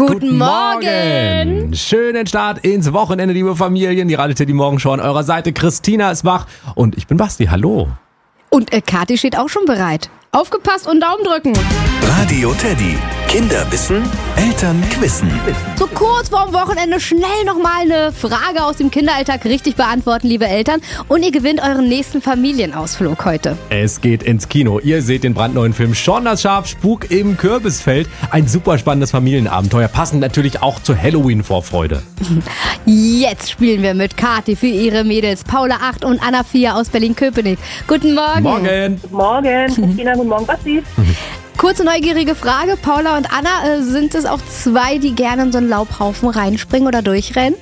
Guten Morgen! Schönen Start ins Wochenende, liebe Familien. Die Radio Teddy Morgenshow an eurer Seite. Christina ist wach und ich bin Basti. Hallo. Und Kathi steht auch schon bereit. Aufgepasst und Daumen drücken. Radio Teddy. Kinder wissen, Eltern quissen. So kurz vorm Wochenende schnell nochmal eine Frage aus dem Kinderalltag richtig beantworten, liebe Eltern. Und ihr gewinnt euren nächsten Familienausflug heute. Es geht ins Kino. Ihr seht den brandneuen Film Shaun das Schaf, Spuk im Kürbisfeld. Ein super spannendes Familienabenteuer, passend natürlich auch zur Halloween-Vorfreude. Jetzt spielen wir mit Kathi für ihre Mädels Paula 8 und Anna 4 aus Berlin-Köpenick. Guten Morgen. Morgen. Guten Morgen, Christina, guten Morgen, Basti. Kurze neugierige Frage. Paula und Anna, sind es auch zwei, die gerne in so einen Laubhaufen reinspringen oder durchrennen?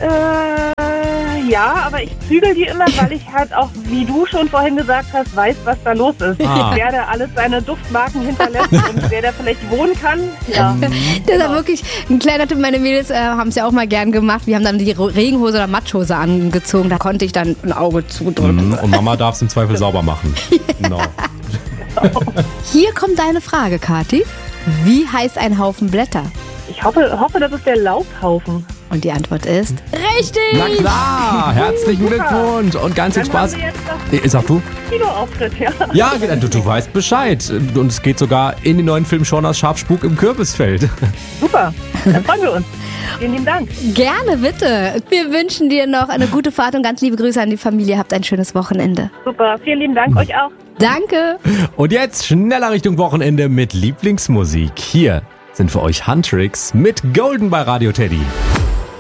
Ja, aber ich zügel die immer, weil ich halt auch, wie du schon vorhin gesagt hast, weiß, was da los ist. Wer da alles seine Duftmarken hinterlässt und wer da vielleicht wohnen kann. Ja. Das ist wirklich ein kleiner Tipp. Meine Mädels haben es ja auch mal gern gemacht. Wir haben dann die Regenhose oder Matschhose angezogen. Da konnte ich dann ein Auge zudrücken. Und Mama darf es im Zweifel sauber machen. Genau. Hier kommt deine Frage, Kathi. Wie heißt ein Haufen Blätter? Ich hoffe, das ist der Laubhaufen. Und die Antwort ist richtig. Na klar, herzlichen Glückwunsch und ganz viel Dann Spaß. haben wir jetzt noch Sag du? Kinoauftritt, ja. Ja, du weißt Bescheid. Und es geht sogar in den neuen Film Shaun das Schaf, Spuk im Kürbisfeld. Super, dann freuen wir uns. Vielen lieben Dank. Gerne, bitte. Wir wünschen dir noch eine gute Fahrt und ganz liebe Grüße an die Familie. Habt ein schönes Wochenende. Super, vielen lieben Dank, euch auch. Danke. Und jetzt schneller Richtung Wochenende mit Lieblingsmusik. Hier sind für euch Huntrix mit Golden bei Radio Teddy.